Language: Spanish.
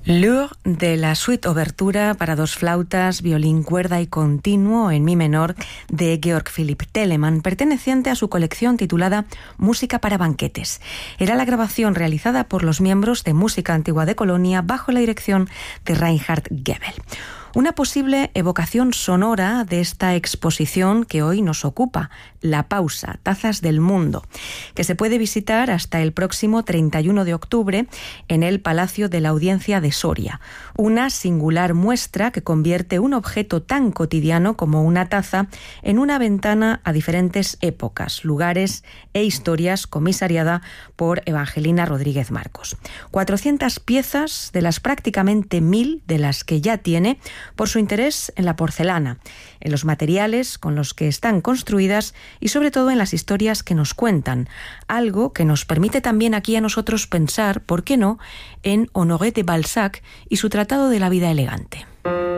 Lure de la suite Obertura para dos flautas, violín, cuerda y continuo en mi menor de Georg Philipp Telemann, perteneciente a su colección titulada Música para banquetes. Era la grabación realizada por los miembros de Música Antigua de Colonia bajo la dirección de Reinhard Goebel. Una posible evocación sonora de esta exposición que hoy nos ocupa, La Pausa, Tazas del Mundo, que se puede visitar hasta el próximo 31 de octubre en el Palacio de la Audiencia de Soria. Una singular muestra que convierte un objeto tan cotidiano como una taza en una ventana a diferentes épocas, lugares e historias, comisariada por Evangelina Rodríguez Marcos. 400 piezas de las prácticamente 1000 de las que ya tiene, por su interés en la porcelana, en los materiales con los que están construidas y sobre todo en las historias que nos cuentan, algo que nos permite también aquí a nosotros pensar, ¿por qué no?, en Honoré de Balzac y su Tratado de la vida elegante.